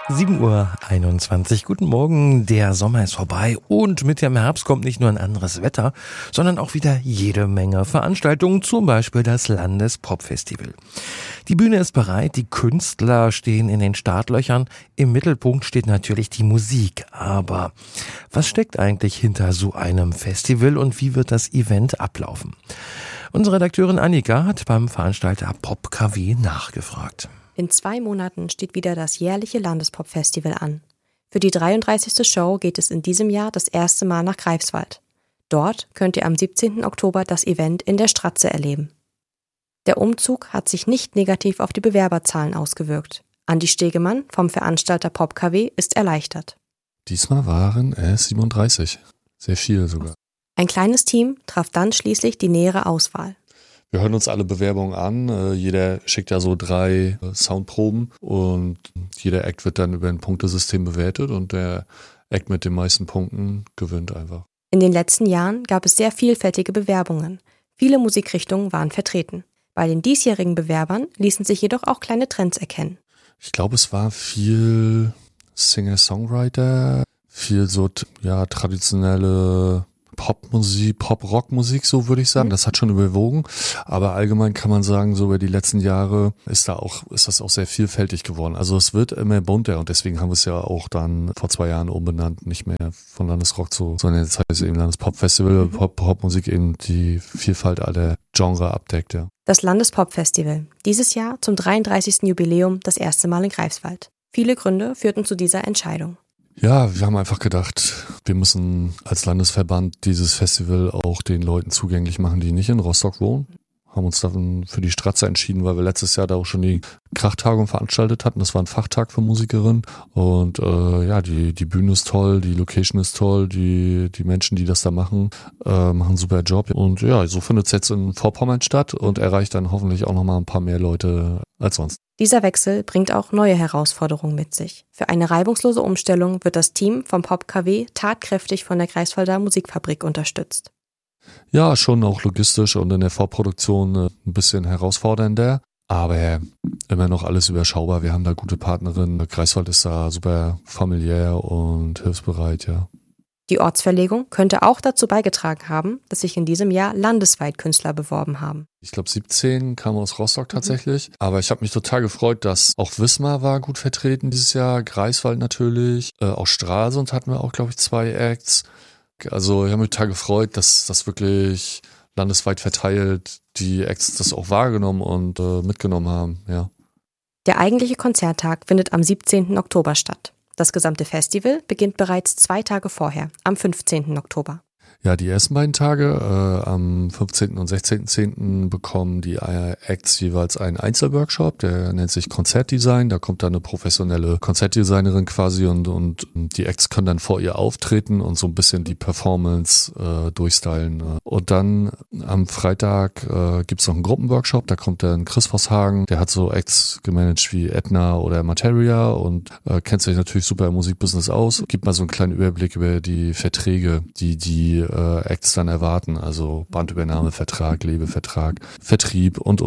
7:21 Uhr. Guten Morgen, der Sommer ist vorbei und mit dem Herbst kommt nicht nur ein anderes Wetter, sondern auch wieder jede Menge Veranstaltungen, zum Beispiel das Landespopfestival. Die Bühne ist bereit, die Künstler stehen in den Startlöchern, im Mittelpunkt steht natürlich die Musik. Aber was steckt eigentlich hinter so einem Festival und wie wird das Event ablaufen? Unsere Redakteurin Annika hat beim Veranstalter PopKW nachgefragt. In 2 Monaten steht wieder das jährliche Landespop-Festival an. Für die 33. Show geht es in diesem Jahr das erste Mal nach Greifswald. Dort könnt ihr am 17. Oktober das Event in der Stratze erleben. Der Umzug hat sich nicht negativ auf die Bewerberzahlen ausgewirkt. Andi Stegemann vom Veranstalter PopKW ist erleichtert. Diesmal waren es 37. Sehr viel sogar. Ein kleines Team traf dann schließlich die nähere Auswahl. Wir hören uns alle Bewerbungen an. Jeder schickt ja so 3 Soundproben und jeder Act wird dann über ein Punktesystem bewertet und der Act mit den meisten Punkten gewinnt einfach. In den letzten Jahren gab es sehr vielfältige Bewerbungen. Viele Musikrichtungen waren vertreten. Bei den diesjährigen Bewerbern ließen sich jedoch auch kleine Trends erkennen. Ich glaube, es war viel Singer-Songwriter, viel so traditionelle Popmusik, Pop-Rock-Musik, so würde ich sagen. Das hat schon überwogen. Aber allgemein kann man sagen, so über die letzten Jahre ist das auch sehr vielfältig geworden. Also es wird immer bunter und deswegen haben wir es ja auch dann vor 2 Jahren umbenannt, nicht mehr von Landesrock sondern jetzt heißt es eben Landespop-Festival, Popmusik eben die Vielfalt aller Genre abdeckt, ja. Das Landespop-Festival. Dieses Jahr zum 33. Jubiläum das erste Mal in Greifswald. Viele Gründe führten zu dieser Entscheidung. Ja, wir haben einfach gedacht, wir müssen als Landesverband dieses Festival auch den Leuten zugänglich machen, die nicht in Rostock wohnen. Haben uns dann für die Stratze entschieden, weil wir letztes Jahr da auch schon die Krachtagung veranstaltet hatten. Das war ein Fachtag für Musikerinnen. Und die Bühne ist toll, die Location ist toll, die Menschen, die das da machen, machen einen super Job. Und ja, so findet es jetzt in Vorpommern statt und erreicht dann hoffentlich auch nochmal ein paar mehr Leute als sonst. Dieser Wechsel bringt auch neue Herausforderungen mit sich. Für eine reibungslose Umstellung wird das Team vom PopKW tatkräftig von der Greifswalder Musikfabrik unterstützt. Ja, schon auch logistisch und in der Vorproduktion ein bisschen herausfordernder, aber immer noch alles überschaubar. Wir haben da gute Partnerinnen. Greifswald ist da super familiär und hilfsbereit, ja. Die Ortsverlegung könnte auch dazu beigetragen haben, dass sich in diesem Jahr landesweit Künstler beworben haben. Ich glaube 17 kamen aus Rostock tatsächlich, aber ich habe mich total gefreut, dass auch Wismar war gut vertreten dieses Jahr, Greifswald natürlich, auch Stralsund hatten wir auch, glaube ich, 2 Acts. Also ich habe mich total gefreut, dass das wirklich landesweit verteilt die Acts das auch wahrgenommen und mitgenommen haben, ja. Der eigentliche Konzerttag findet am 17. Oktober statt. Das gesamte Festival beginnt bereits 2 Tage vorher, am 15. Oktober. Ja, die ersten beiden Tage, am 15. und 16.10. bekommen die Acts jeweils einen Einzelworkshop, der nennt sich Konzertdesign. Da kommt dann eine professionelle Konzertdesignerin quasi und die Acts können dann vor ihr auftreten und so ein bisschen die Performance durchstylen. Und dann am Freitag gibt's noch einen Gruppenworkshop, da kommt dann Chris Vosshagen, der hat so Acts gemanagt wie Edna oder Materia und kennt sich natürlich super im Musikbusiness aus. Gibt mal so einen kleinen Überblick über die Verträge, die Acts dann erwarten, also Bandübernahmevertrag, Lebevertrag, Vertrieb und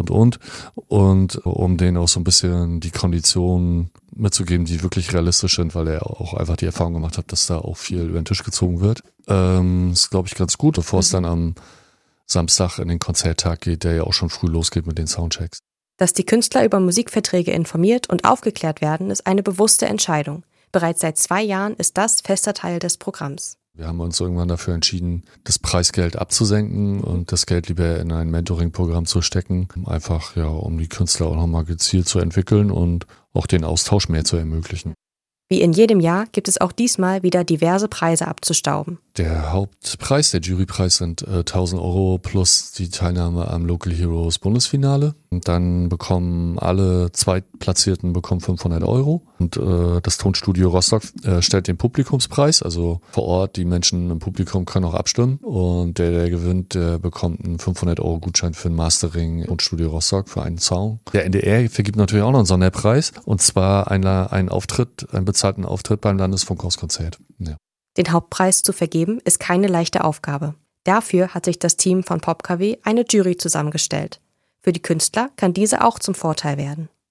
um denen auch so ein bisschen die Konditionen mitzugeben, die wirklich realistisch sind, weil er auch einfach die Erfahrung gemacht hat, dass da auch viel über den Tisch gezogen wird. Ist, glaube ich, ganz gut, bevor es dann am Samstag in den Konzerttag geht, der ja auch schon früh losgeht mit den Soundchecks. Dass die Künstler über Musikverträge informiert und aufgeklärt werden, ist eine bewusste Entscheidung. Bereits seit 2 Jahren ist das fester Teil des Programms. Wir haben uns irgendwann dafür entschieden, das Preisgeld abzusenken und das Geld lieber in ein Mentoring-Programm zu stecken. Einfach, ja, um die Künstler auch nochmal gezielt zu entwickeln und auch den Austausch mehr zu ermöglichen. Wie in jedem Jahr gibt es auch diesmal wieder diverse Preise abzustauben. Der Hauptpreis, der Jurypreis sind 1.000 € plus die Teilnahme am Local Heroes Bundesfinale. Und dann bekommen alle Zweitplatzierten 500 €. Und das Tonstudio Rostock stellt den Publikumspreis, also vor Ort, die Menschen im Publikum können auch abstimmen. Und der gewinnt, der bekommt einen 500 € Gutschein für ein Mastering im Tonstudio Rostock für einen Song. Der NDR vergibt natürlich auch noch einen Sonderpreis. Und zwar einen bezahlten Auftritt beim Landesfunkhauskonzert. Ja. Den Hauptpreis zu vergeben ist keine leichte Aufgabe. Dafür hat sich das Team von PopKW eine Jury zusammengestellt. Für die Künstler kann diese auch zum Vorteil werden.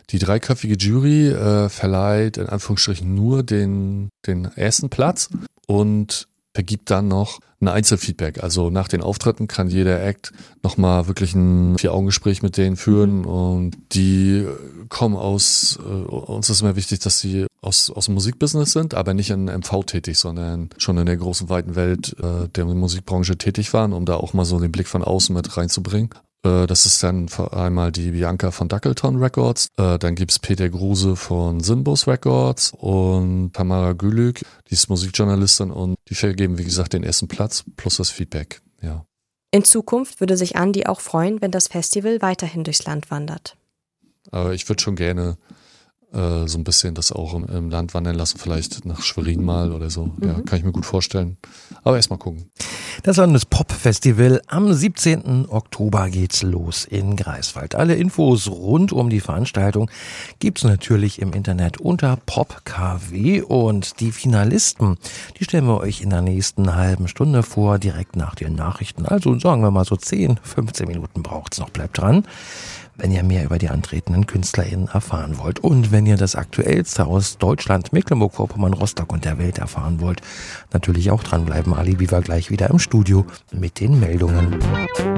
Die dreiköpfige Jury verleiht in Anführungsstrichen nur den ersten Platz und vergibt dann noch ein Einzelfeedback. Also nach den Auftritten kann jeder Act nochmal wirklich ein 4-Augen-Gespräch mit denen führen und die kommen uns ist immer wichtig, dass sie aus dem Musikbusiness sind, aber nicht in MV tätig, sondern schon in der großen, weiten Welt der Musikbranche tätig waren, um da auch mal so den Blick von außen mit reinzubringen. Das ist dann einmal die Bianca von Duckleton Records, dann gibt's Peter Gruse von Sinbus Records und Tamara Gülük, die ist Musikjournalistin und die vergeben, wie gesagt, den ersten Platz plus das Feedback, ja. In Zukunft würde sich Andi auch freuen, wenn das Festival weiterhin durchs Land wandert. Aber ich würde schon gerne so ein bisschen das auch im Land wandern lassen, vielleicht nach Schwerin mal oder so. Ja, kann ich mir gut vorstellen. Aber erst mal gucken. Das Landespop-Festival am 17. Oktober geht's los in Greifswald. Alle Infos rund um die Veranstaltung gibt's natürlich im Internet unter PopKW und die Finalisten, die stellen wir euch in der nächsten halben Stunde vor, direkt nach den Nachrichten. Also sagen wir mal so 10, 15 Minuten braucht's noch. Bleibt dran, wenn ihr mehr über die antretenden KünstlerInnen erfahren wollt. Und wenn ihr das Aktuellste aus Deutschland, Mecklenburg-Vorpommern, Rostock und der Welt erfahren wollt, natürlich auch dranbleiben. Ali Biber gleich wieder im Studio mit den Meldungen.